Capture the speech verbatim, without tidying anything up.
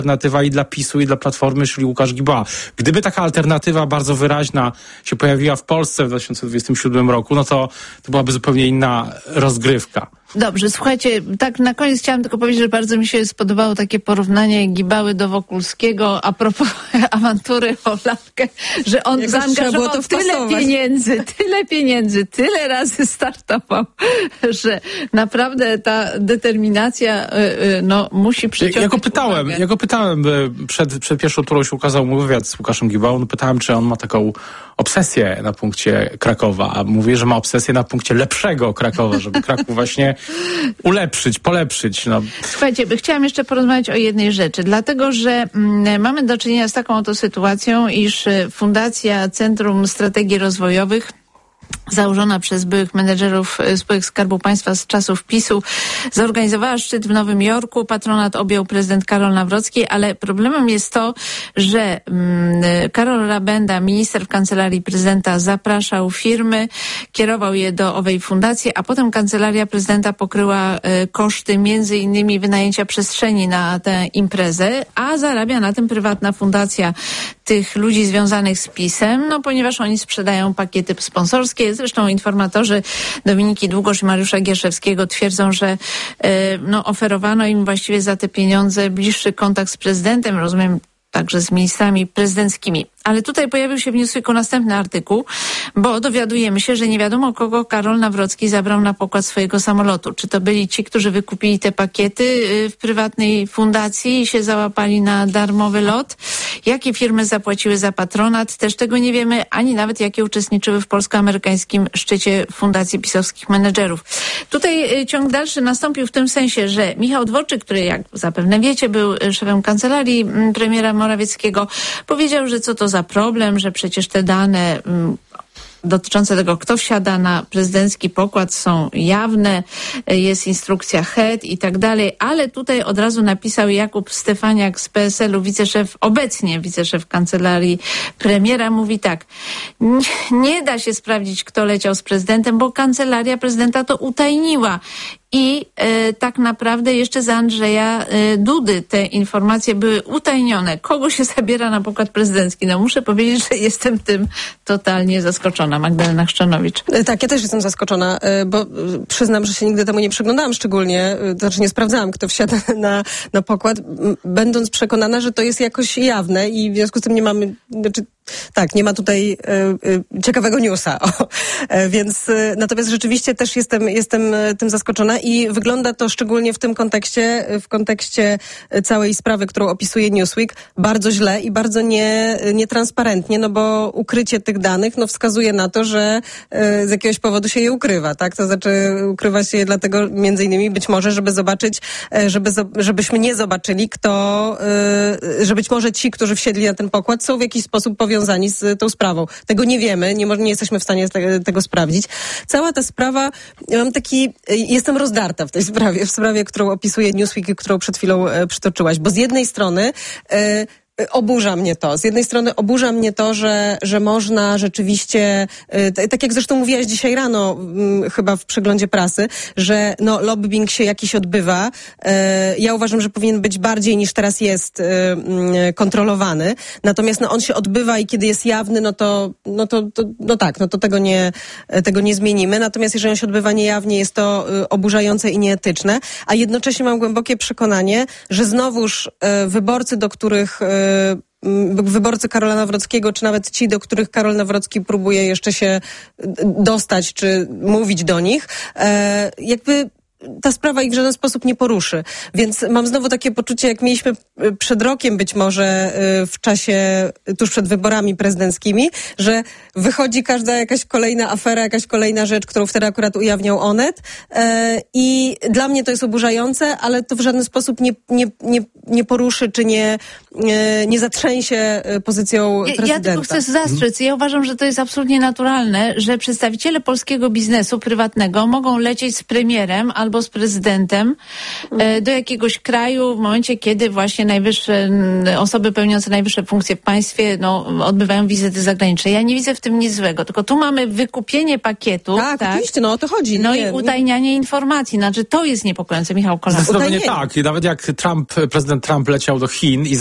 Alternatywa i dla PiSu, i dla Platformy, czyli Łukasz Gibała. Gdyby taka alternatywa bardzo wyraźna się pojawiła w Polsce w dwa tysiące dwudziestym siódmym roku, no to, to byłaby zupełnie inna rozgrywka. Dobrze, słuchajcie, tak na koniec chciałam tylko powiedzieć, że bardzo mi się spodobało takie porównanie Gibały do Wokulskiego a propos awantury o lalkę, że on Jakoś zaangażował to tyle pieniędzy, tyle pieniędzy, tyle razy startował, że naprawdę ta determinacja no, musi przyciągać Ja go pytałem, uwagę. ja go pytałem przed, przed pierwszą turą się ukazał mu wywiad z Łukaszem Gibałą, no pytałem, czy on ma taką obsesję na punkcie Krakowa, a mówi, że ma obsesję na punkcie lepszego Krakowa, żeby Kraków właśnie ulepszyć, polepszyć. No. Słuchajcie, chciałam jeszcze porozmawiać o jednej rzeczy, dlatego, że mm, mamy do czynienia z taką oto sytuacją, iż Fundacja Centrum Strategii Rozwojowych, założona przez byłych menedżerów spółek Skarbu Państwa z czasów PiSu, zorganizowała szczyt w Nowym Jorku. Patronat objął prezydent Karol Nawrocki, ale problemem jest to, że mm, Karol Rabenda, minister w Kancelarii Prezydenta, zapraszał firmy, kierował je do owej fundacji, a potem Kancelaria Prezydenta pokryła y, koszty między innymi wynajęcia przestrzeni na tę imprezę, a zarabia na tym prywatna fundacja tych ludzi związanych z PiS-em, no ponieważ oni sprzedają pakiety sponsorskie. Zresztą informatorzy Dominiki Długosz i Mariusza Gierszewskiego twierdzą, że y, no, oferowano im właściwie za te pieniądze bliższy kontakt z prezydentem, rozumiem, także z ministrami prezydenckimi. Ale tutaj pojawił się w Newsweeku następny artykuł, bo dowiadujemy się, że nie wiadomo, kogo Karol Nawrocki zabrał na pokład swojego samolotu. Czy to byli ci, którzy wykupili te pakiety w prywatnej fundacji i się załapali na darmowy lot? Jakie firmy zapłaciły za patronat? Też tego nie wiemy, ani nawet jakie uczestniczyły w polsko-amerykańskim szczycie fundacji pisowskich menedżerów. Tutaj ciąg dalszy nastąpił w tym sensie, że Michał Dworczyk, który jak zapewne wiecie, był szefem kancelarii premiera Morawieckiego, powiedział, że co to za problem, że przecież te dane mm, dotyczące tego, kto wsiada na prezydencki pokład, są jawne, jest instrukcja H E D i tak dalej, ale tutaj od razu napisał Jakub Stefaniak z P S L-u, wiceszef, obecnie wiceszef kancelarii premiera, mówi tak: nie, nie da się sprawdzić, kto leciał z prezydentem, bo kancelaria prezydenta to utajniła. I e, tak naprawdę jeszcze za Andrzeja e, Dudy te informacje były utajnione. Kogo się zabiera na pokład prezydencki? No muszę powiedzieć, że jestem tym totalnie zaskoczona. Magdalena Chrzanowicz. Tak, ja też jestem zaskoczona, bo przyznam, że się nigdy temu nie przyglądałam szczególnie, to znaczy nie sprawdzałam, kto wsiada na, na pokład, będąc przekonana, że to jest jakoś jawne i w związku z tym nie mamy, znaczy tak, nie ma tutaj y, y, ciekawego newsa. O, e, więc y, natomiast rzeczywiście też jestem, jestem tym zaskoczona i wygląda to szczególnie w tym kontekście, w kontekście całej sprawy, którą opisuje Newsweek, bardzo źle i bardzo nie, nietransparentnie, no bo ukrycie tych danych no, wskazuje na to, że y, z jakiegoś powodu się je ukrywa, tak? To znaczy ukrywa się je dlatego między innymi być może, żeby zobaczyć, żeby, żebyśmy nie zobaczyli, kto, y, że być może ci, którzy wsiedli na ten pokład, są w jakiś sposób powiązani z tą sprawą. Tego nie wiemy, nie, nie jesteśmy w stanie te, tego sprawdzić. Cała ta sprawa, ja mam taki, jestem rozdarta w tej sprawie, w sprawie, którą opisuje Newsweek i którą przed chwilą e, przytoczyłaś, bo z jednej strony e, oburza mnie to. Z jednej strony oburza mnie to, że, że można rzeczywiście, t- tak jak zresztą mówiłaś dzisiaj rano, m, chyba w przeglądzie prasy, że no, lobbying się jakiś odbywa. E, ja uważam, że powinien być bardziej niż teraz jest e, m, kontrolowany. Natomiast no, on się odbywa i kiedy jest jawny, no to, no to, to no tak, no to tego nie, tego nie zmienimy. Natomiast jeżeli on się odbywa niejawnie, jest to e, oburzające i nieetyczne. A jednocześnie mam głębokie przekonanie, że znowuż e, wyborcy, do których e, wyborcy Karola Nawrockiego, czy nawet ci, do których Karol Nawrocki próbuje jeszcze się dostać, czy mówić do nich, e, jakby ta sprawa ich w żaden sposób nie poruszy. Więc mam znowu takie poczucie, jak mieliśmy przed rokiem być może w czasie, tuż przed wyborami prezydenckimi, że wychodzi każda jakaś kolejna afera, jakaś kolejna rzecz, którą wtedy akurat ujawniał Onet. I dla mnie to jest oburzające, ale to w żaden sposób nie, nie, nie, nie poruszy, czy nie, nie zatrzęsie pozycją prezydenta. Ja tylko chcę zastrzec. Ja uważam, że to jest absolutnie naturalne, że przedstawiciele polskiego biznesu prywatnego mogą lecieć z premierem albo z prezydentem e, do jakiegoś kraju w momencie, kiedy właśnie najwyższe, osoby pełniące najwyższe funkcje w państwie, no, odbywają wizyty zagraniczne. Ja nie widzę w tym nic złego, tylko tu mamy wykupienie pakietu. Tak, tak? oczywiście, no o to chodzi. No nie, i utajnianie informacji. Znaczy, to jest niepokojące, Michał Kolarski. Zdecydowanie tak. I nawet jak Trump, prezydent Trump leciał do Chin i